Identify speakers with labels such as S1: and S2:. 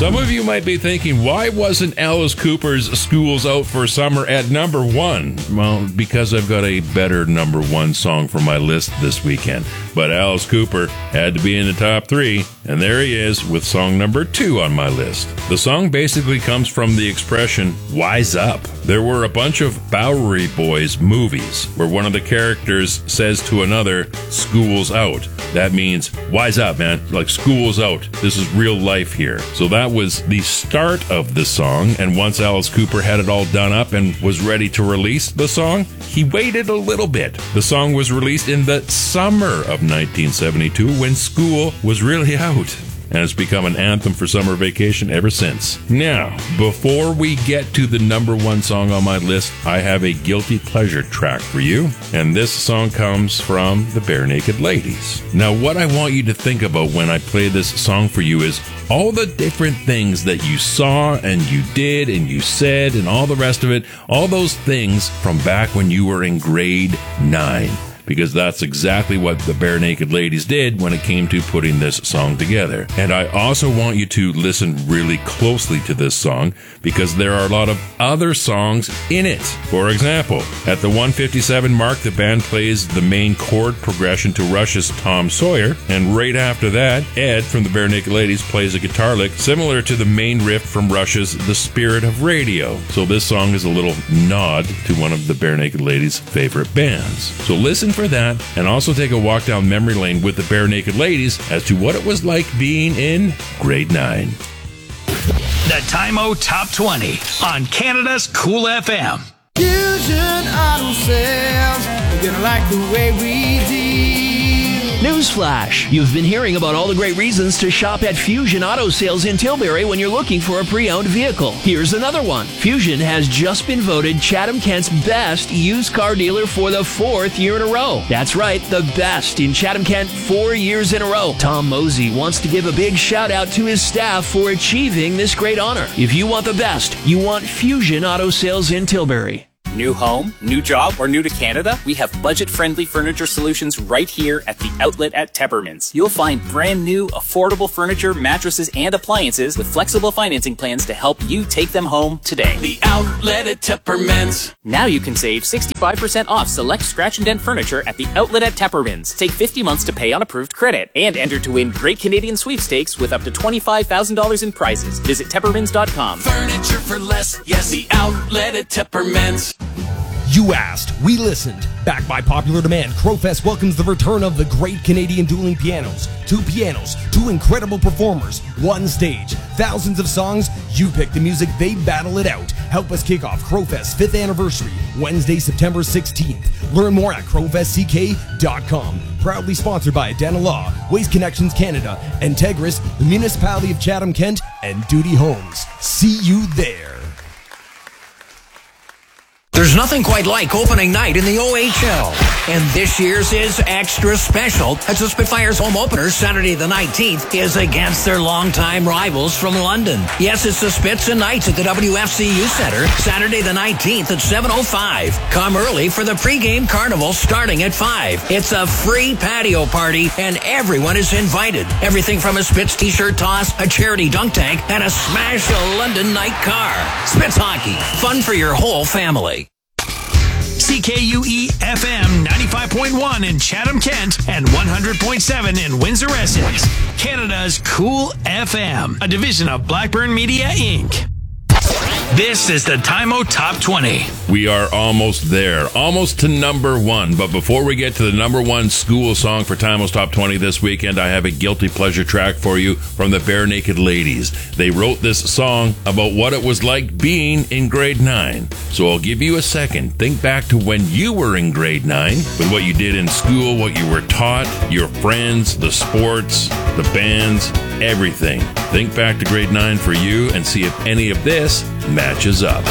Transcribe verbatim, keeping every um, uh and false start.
S1: Some of you might be thinking, why wasn't Alice Cooper's School's Out for Summer at number one? Well, because I've got a better number one song for my list this weekend. But Alice Cooper had to be in the top three, and there he is with song number two on my list. The song basically comes from the expression, wise up. There were a bunch of Bowery Boys movies where one of the characters says to another, school's out. That means, wise up, man. Like, school's out. This is real life here. So that was the start of the song, and once Alice Cooper had it all done up and was ready to release the song, he waited a little bit. The song was released in the summer of nineteen seventy-two when school was really out, and it's become an anthem for summer vacation ever since. Now, before we get to the number one song on my list, I have a guilty pleasure track for you, and this song comes from the Barenaked Ladies. Now, what I want you to think about when I play this song for you is all the different things that you saw and you did and you said and all the rest of it, all those things from back when you were in grade nine. Because that's exactly what the Barenaked Ladies did when it came to putting this song together. And I also want you to listen really closely to this song because there are a lot of other songs in it. For example, at the one fifty-seven mark, the band plays the main chord progression to Rush's Tom Sawyer, and right after that, Ed from the Barenaked Ladies plays a guitar lick similar to the main riff from Rush's The Spirit of Radio. So this song is a little nod to one of the Barenaked Ladies' favorite bands. So listen for that, and also take a walk down memory lane with the Barenaked Ladies as to what it was like being in grade nine.
S2: The Time-O Top twenty on Canada's Cool F M.
S3: Fusion Auto Sales, you're gonna like the way we deal.
S4: Newsflash! You've been hearing about all the great reasons to shop at Fusion Auto Sales in Tilbury when you're looking for a pre-owned vehicle. Here's another one. Fusion has just been voted Chatham-Kent's best used car dealer for the fourth year in a row. That's right, the best in Chatham-Kent four years in a row. Tom Mosey wants to give a big shout out to his staff for achieving this great honor. If you want the best, you want Fusion Auto Sales in Tilbury.
S5: New home, new job, or new to Canada? We have budget-friendly furniture solutions right here at the outlet at Teppermans. You'll find brand new, affordable furniture, mattresses, and appliances with flexible financing plans to help you take them home today.
S6: The outlet at Teppermans.
S5: Now you can save sixty-five percent off select scratch and dent furniture at the outlet at Teppermans. Take fifty months to pay on approved credit and enter to win great Canadian sweepstakes with up to twenty-five thousand dollars in prizes. Visit Teppermans dot com.
S6: Furniture for less. Yes, the outlet at Teppermans.
S7: You asked, we listened. Backed by popular demand, Crowfest welcomes the return of the great Canadian dueling pianos. Two pianos, two incredible performers, one stage, thousands of songs. You pick the music, they battle it out. Help us kick off Crowfest's fifth anniversary, Wednesday, September sixteenth. Learn more at crowfest c k dot com. Proudly sponsored by Adana Law, Waste Connections Canada, Integris, the Municipality of Chatham-Kent, and Duty Homes. See you there.
S8: There's nothing quite like opening night in the O H L. And this year's is extra special as the Spitfires home opener Saturday the nineteenth is against their longtime rivals from London. Yes, it's the Spits and Knights at the W F C U Center Saturday the nineteenth at seven oh five. Come early for the pregame carnival starting at five. It's a free patio party and everyone is invited. Everything from a Spits t-shirt toss, a charity dunk tank, and a smash a London night car. Spits hockey, fun for your whole family.
S2: C K U E F M ninety-five point one in Chatham-Kent and one hundred point seven in Windsor-Essex. Canada's Cool F M, a division of Blackburn Media, Incorporated. This is the Time-O Top twenty.
S1: We are almost there, almost to number one. But before we get to the number one school song for Time-O's Top twenty this weekend, I have a guilty pleasure track for you from the Barenaked Ladies. They wrote this song about what it was like being in grade nine. So I'll give you a second. Think back to when you were in grade nine, with what you did in school, what you were taught, your friends, the sports, the bands, everything. Think back to grade nine for you and see if any of this matches up.